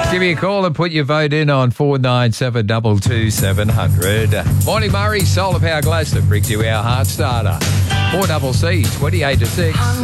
Give me a call and put your vote in on 497 22 700. Morning Murray, Solar Power Gladstone brings you our Heart Starter. 4CC 28 to 6.